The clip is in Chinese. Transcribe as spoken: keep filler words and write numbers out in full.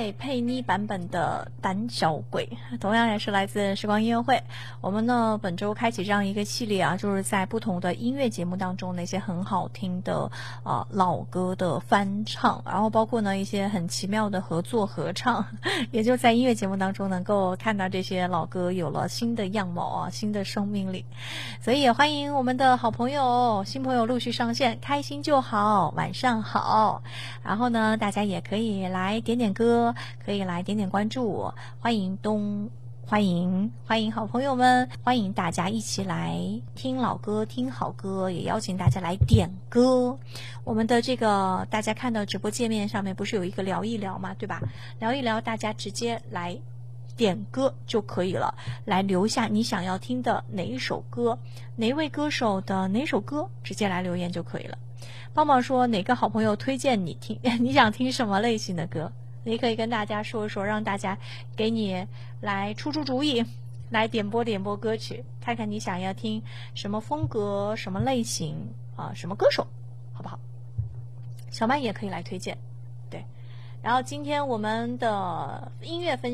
爱佩妮版本的胆小鬼，同样也是来自时光音乐会。我们呢本周开启这样一个系列啊，就是在不同的音乐节目当中那些很好听的呃老歌的翻唱，然后包括呢一些很奇妙的合作合唱，也就在音乐节目当中能够看到这些老歌有了新的样貌啊，新的生命力。所以也欢迎我们的好朋友新朋友陆续上线，开心就好，晚上好。然后呢大家也可以来点点歌，可以来点点关注，欢迎东欢迎欢迎好朋友们，欢迎大家一起来听老歌听好歌，也邀请大家来点歌。我们的这个大家看到直播界面上面不是有一个聊一聊嘛，对吧？聊一聊，大家直接来点歌就可以了，来留下你想要听的哪一首歌，哪位歌手的哪首歌，直接来留言就可以了。帮忙说哪个好朋友推荐你听，你想听什么类型的歌，你可以跟大家说一说，让大家给你来出出主意，来点播点播歌曲，看看你想要听什么风格什么类型啊，什么歌手，好不好？小曼也可以来推荐。对，然后今天我们的音乐分